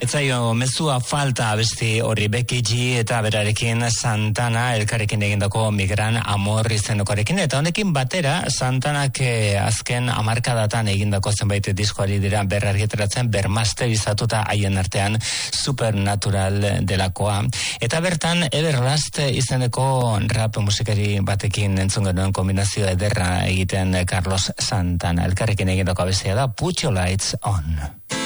Etzaio mezua falta abesti hori Becky G eta berarekin Santana elkarrekin egindako Migran Amor izenekoarekin, eta honekin batera Santanak azken hamarkadatan egindako zenbait diskoari dira berrargitaratzen, bermasterizatuta haien artean Supernatural delakoa, eta bertan Everlast izeneko rap musikari batekin entzun genuen kombinazio ederra egiten Carlos Santana elkarrekin egindako abestia da Put Your Lights On.